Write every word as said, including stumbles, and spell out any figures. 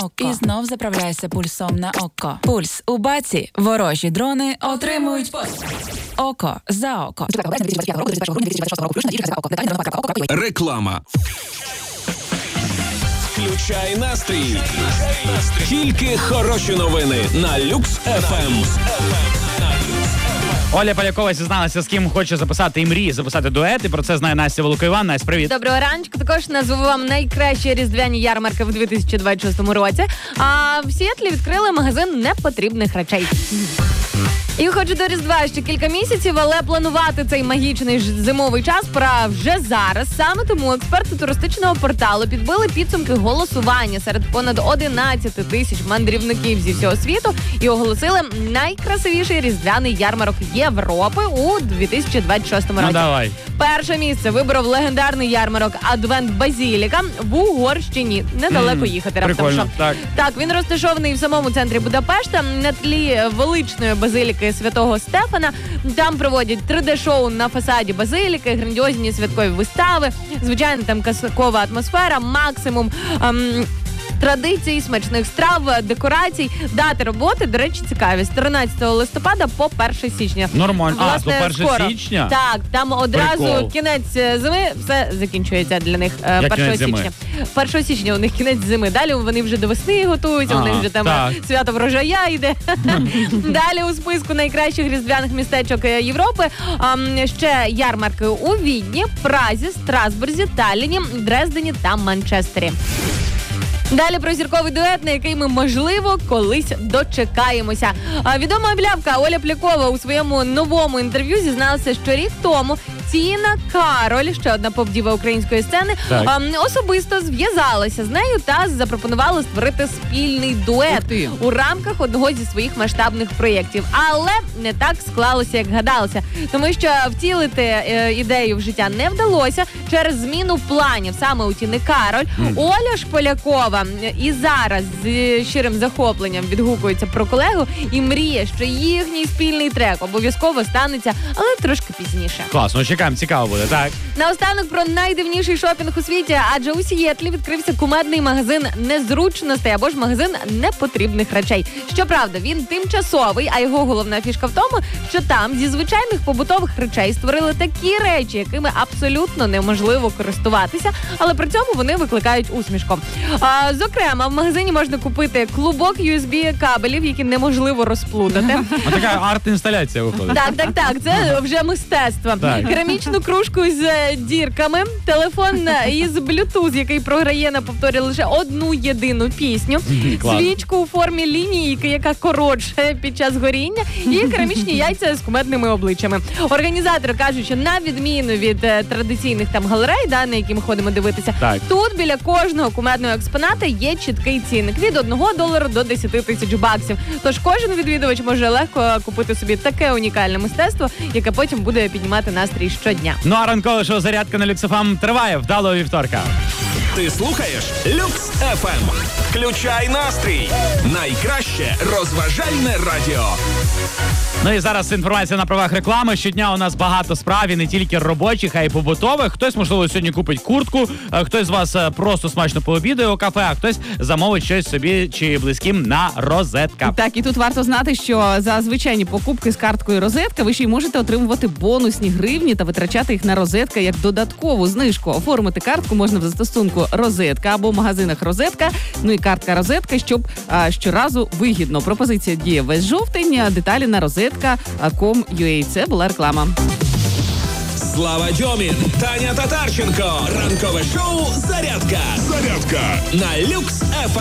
Око. І знов заправляйся пульсом на око. Пульс у баці. Ворожі дрони отримують пост. Око за око. Реклама. Включай настрій. Тільки хороші новини на Люкс еф ем. Оля Полякова зізналася, з ким хоче записати і мріє записати дует, і про це знає Настя Волокоїван. Настя, привіт. Доброго раночку. Також назву вам найкращі різдвяні ярмарки в дві тисячі двадцять шостому році. А в Сіетлі відкрили магазин непотрібних речей. І хоч до Різдва ще кілька місяців, але планувати цей магічний зимовий час пора вже зараз. Саме тому експерти туристичного порталу підбили підсумки голосування серед понад одинадцять тисяч мандрівників зі всього світу і оголосили найкрасивіший різдвяний ярмарок Європи у дві тисячі двадцять шостому році. Ну, давай. Перше місце вибрав легендарний ярмарок Адвент Базіліка в Угорщині. Недалеко Mm, їхати раптом. прикольно, Що. так. Так, він розташований в самому центрі Будапешта на тлі величної базиліки Святого Стефана. Там проводять три де-шоу на фасаді базиліки, грандіозні святкові вистави. Звичайно, там казкова атмосфера, максимум ем, традицій, смачних страв, декорацій. Дати роботи, до речі, цікаві. З тринадцятого листопада по перше січня. Нормально. А, Власне, то перше скоро. січня? Так, там одразу Прикол. кінець зими, все закінчується для них е, Як першого кінець зими? січня. першого січня у них кінець зими. Далі вони вже до весни готуються, Ага, у них вже там так. свято врожая йде. Далі у списку найкращих різдвяних містечок Європи а, ще ярмарки у Відні, Празі, Страсбурзі, Талліні, Дрездені та Манчестері. Далі про зірковий дует, на який ми, можливо, колись дочекаємося. А, відома облявка Оля Полякова у своєму новому інтерв'ю зізналася, що рік тому Тіна Кароль, ще одна поп-діва української сцени, а, особисто зв'язалася з нею та запропонувала створити спільний дует у рамках одного зі своїх масштабних проєктів. Але не так склалося, як гадалося. Тому що втілити е, ідею в життя не вдалося через зміну планів саме у Тіни Кароль. Mm. Оля ж Полякова і зараз з щирим захопленням відгукується про колегу і мріє, що їхній спільний трек обов'язково станеться, але трошки пізніше. Класно, чекаємо, цікаво буде, так. Наостанок про найдивніший шопінг у світі, адже у Сіетлі відкрився кумедний магазин незручностей або ж магазин непотрібних речей. Щоправда, він тимчасовий, а його головна фішка в тому, що там зі звичайних побутових речей створили такі речі, якими абсолютно неможливо користуватися, але при цьому вони викликають усмішку. А, зокрема, в магазині можна купити клубок ю ес бі-кабелів, які неможливо розплутати. А така арт-інсталяція виходить. Так, так, так, це вже мистецтво. Так. Керамічну кружку з е, дірками, телефон із Bluetooth, який програє на повторі лише одну єдину пісню, Клас. свічку у формі лінійки, яка коротше під час горіння, і керамічні яйця з кумедними обличчями. Організатори кажуть, що на відміну від е, традиційних там галерей, да, на які ми ходимо дивитися, Так. тут біля кожного кумедного експоната є чіткий цінник від одного долара до десяти тисяч баксів. Тож кожен відвідувач може легко купити собі таке унікальне мистецтво, яке потім буде піднімати настрій щодня. Ну а ранкове шоу «Зарядка» на Люкс еф ем триває. Вдалого вівторка. Ти слухаєш Люкс еф ем. Включай настрій. Найкраще розважальне радіо. Ну і зараз інформація на правах реклами. Щодня у нас багато справ, і не тільки робочих, а й побутових. Хтось, можливо, сьогодні купить куртку, а хтось з вас е, просто смачно пообідає у кафе, а хтось замовить щось собі чи близьким на розетка. Так, і тут варто знати, що за звичайні покупки з карткою розетка ви ще й можете отримувати бонусні гривні та витрачати їх на розетка як додаткову знижку. Оформити картку можна в застосунку розетка або в магазинах розетка. Ну і картка розетка, щоб а, щоразу вигідно. Пропозиція діє весь жовтень. Деталі на розетка крапка ком крапка ю а. Це була реклама. Слава Дьомін, Таня Татарченко. Ранкове шоу «Зарядка». Зарядка. На Люкс еф ем.